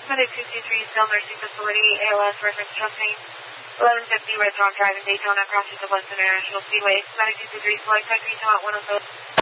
Medic 223, Steel Nursing Facility, ALS, reference trusting. 1150 Red Rock Drive in Daytona, crosses of West International Speedway. Medic 223, select taxi to 107.